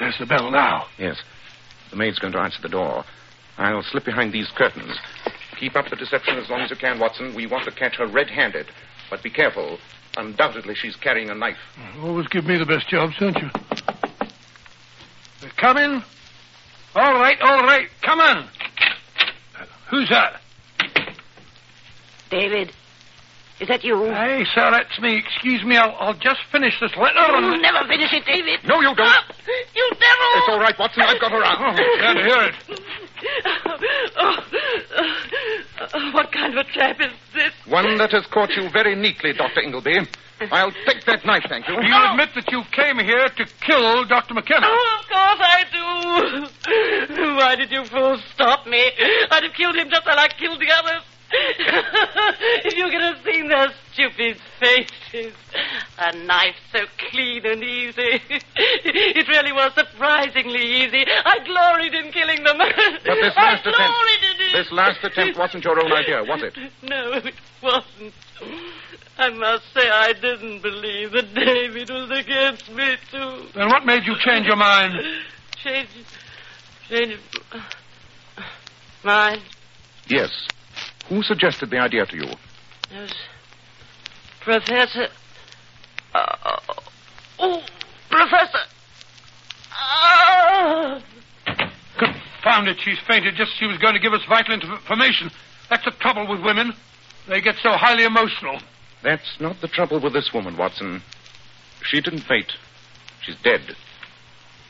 There's the bell now. Yes. The maid's going to answer the door. I'll slip behind these curtains. Keep up the deception as long as you can, Watson. We want to catch her red-handed. But be careful. Undoubtedly, she's carrying a knife. Always give me the best jobs, don't you? Come in. All right. Come in. Who's that? David, is that you? Hey, sir, that's me. Excuse me, I'll just finish this letter. You'll never finish it, David. No, you don't. Stop. You devil! It's all right, Watson. I've got her out. Can't hear it. What kind of a trap is this? One that has caught you very neatly, Dr. Ingleby. I'll take that knife, thank you. Do you admit that you came here to kill Dr. McKenna? Oh, of course I do. Why did you fools stop me? I'd have killed him just like I killed the others. If you could have seen their stupid faces. A knife so clean and easy. It really was surprisingly easy. I gloried in killing them. But this last attempt wasn't your own idea, was it? No, it wasn't. I must say I didn't believe that David was against me, too. Then what made you change your mind? Change mind? Yes. Who suggested the idea to you? It was Professor... Professor! Confound it, she's fainted just as she was going to give us vital information. That's the trouble with women. They get so highly emotional. That's not the trouble with this woman, Watson. She didn't faint. She's dead.